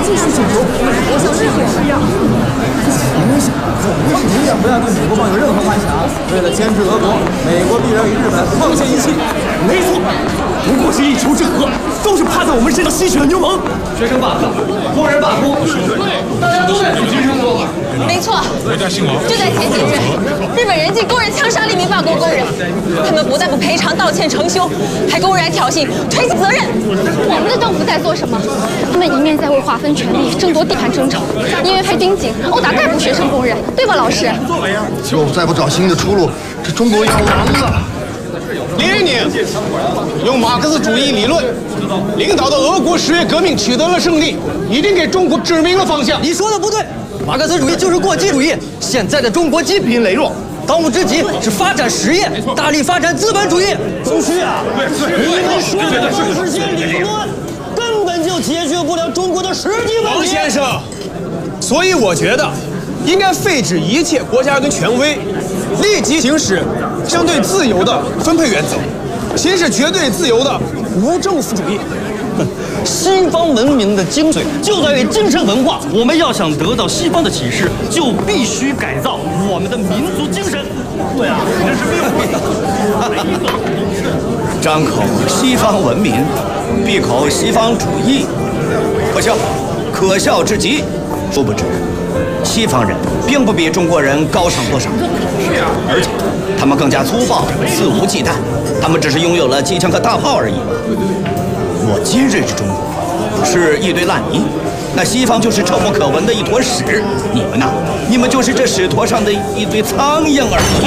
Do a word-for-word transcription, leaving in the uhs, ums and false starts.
继续进攻。我想日本是一样。影响，我们永远不要对美国抱有任何幻想。为了牵制俄国，美国必然与日本沆瀣一气。没错，不过是一丘之貉，都是趴在我们身上吸血的牛虻。学生罢课，工人罢工，对，大家都在组织生活。 没错，就在前几日，日本人进工人枪杀了一名罢工工人，他们不但不赔偿、道歉、惩羞，还公然挑衅、推卸责任。 我们的政府在做什么？他们一面在为划分权利、争夺地盘争吵，一面派军警殴打逮捕学生工人，对吧，老师？ 就再不找新的出路，这中国要完了。 列宁用马克思主义理论领导的俄国十月革命取得了胜利，已经给中国指明了方向。 你说的不对，马克思主义就是过激主义。现在的中国积贫累弱，当务之急是发展实业，大力发展资本主义。朱旭啊，你们说的都是些理论，根本就解决不了中国的实际问题。 王先生，所以我觉得应该废止一切国家跟权威，立即行使相对自由的分配原则，行使绝对自由的无政府主义。 西方文明的精髓就在于精神文化，我们要想得到西方的启示，就必须改造我们的民族精神。对啊，这是没有问题。 张口西方文明，闭口西方主义，可笑，可笑之极。殊不知，西方人并不比中国人高尚多少，而且他们更加粗暴、肆无忌惮，他们只是拥有了机枪和大炮而已。我今日之中国是一堆烂泥，那西方就是臭不可闻的一坨屎。你们呐，你们就是这屎坨上的一堆苍蝇而已。